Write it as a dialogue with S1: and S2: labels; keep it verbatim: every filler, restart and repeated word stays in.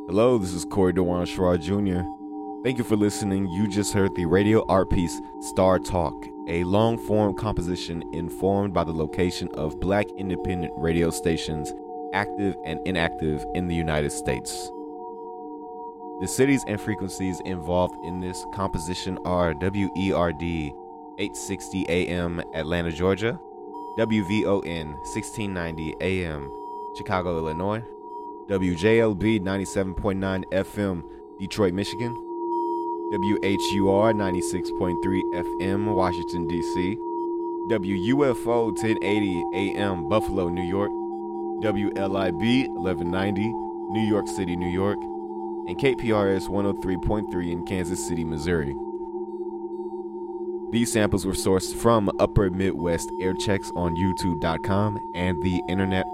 S1: Hello, this is Corey DeWan Sherrod Junior Thank you for listening. You just heard the radio art piece Star Talk, a long-form composition informed by the location of black independent radio stations, active and inactive in the United States. The cities and frequencies involved in this composition are W E R D eight sixty A M Atlanta, Georgia, W V O N sixteen ninety A M Chicago, Illinois, W J L B ninety-seven point nine F M Detroit, Michigan, W H U R ninety-six point three F M Washington, D C, W U F O ten eighty A M Buffalo, New York, W L I B eleven ninety New York City, New York, and K P R S one oh three point three in Kansas City, Missouri. These samples were sourced from Upper Midwest Airchecks on YouTube dot com and the Internet